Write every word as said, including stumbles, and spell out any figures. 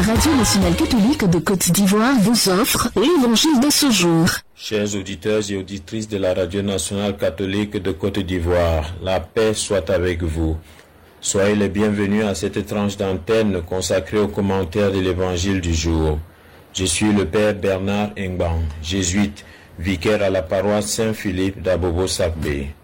Radio nationale catholique de Côte d'Ivoire vous offre l'évangile de ce jour. Chers auditeurs et auditrices de la Radio nationale catholique de Côte d'Ivoire, la paix soit avec vous. Soyez les bienvenus à cette tranche d'antenne consacrée aux commentaires de l'évangile du jour. Je suis le Père Bernard Ngban, jésuite, vicaire à la paroisse Saint-Philippe d'Abobo-Sakbé.